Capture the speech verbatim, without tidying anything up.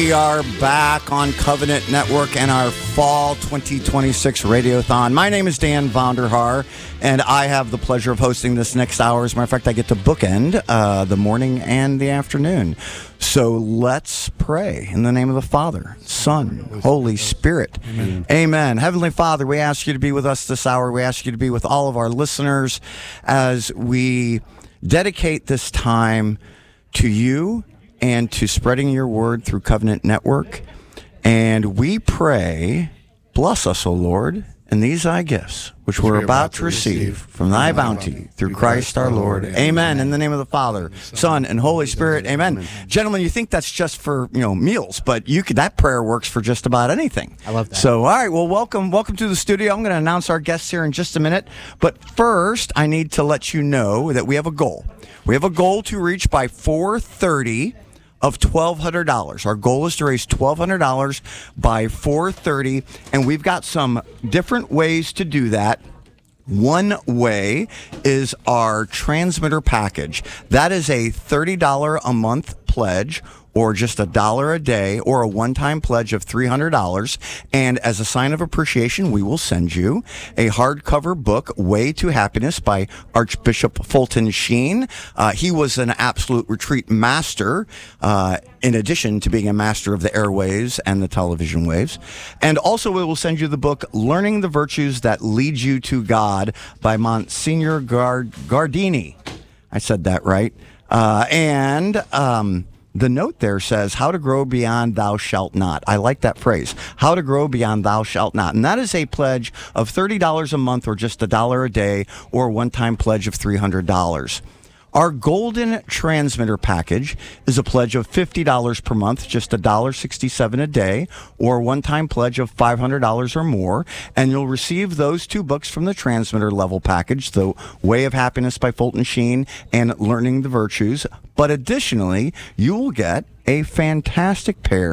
We are back on Covenant Network and our Fall twenty twenty-six Radiothon. My name is Dan Vonderhaar, and I have the pleasure of hosting this next hour. As a matter of fact, I get to bookend uh, the morning and the afternoon. So let's pray in the name of the Father, Son, Holy Spirit. Amen. Amen. Heavenly Father, we ask you to be with us this hour. We ask you to be with all of our listeners as we dedicate this time to you and to spreading your word through Covenant Network. And we pray, bless us, O Lord, in these thy gifts, which we're about to receive from thy bounty through Christ our Lord. Amen. In the name of the Father, Son, and Holy Spirit. Amen. Gentlemen, you think that's just for, you know, meals, but you could, that prayer works for just about anything. I love that. So, all right, well, welcome, welcome to the studio. I'm going to announce our guests here in just a minute. But first, I need to let you know that we have a goal. We have a goal to reach by four thirty of twelve hundred dollars. Our goal is to raise twelve hundred dollars by four thirty, and we've got some different ways to do that. One way is our transmitter package. That is a thirty dollars a month pledge, or just a dollar a day, or a one-time pledge of three hundred dollars. And as a sign of appreciation, we will send you a hardcover book, Way to Happiness, by Archbishop Fulton Sheen. Uh, he was an absolute retreat master, uh, in addition to being a master of the airwaves and the television waves. And also, we will send you the book, Learning the Virtues That Lead You to God, by Monsignor Gard- Gardini. I said that right. Uh, and... Um, The note there says, how to grow beyond thou shalt not. I like that phrase, how to grow beyond thou shalt not. And that is a pledge of thirty dollars a month, or just a dollar a day, or a one-time pledge of three hundred dollars. Our golden transmitter package is a pledge of fifty dollars per month, just one dollar sixty-seven a day, or a one-time pledge of five hundred dollars or more. And you'll receive those two books from the transmitter level package, The Way of Happiness by Fulton Sheen and Learning the Virtues. But additionally, you will get a fantastic pair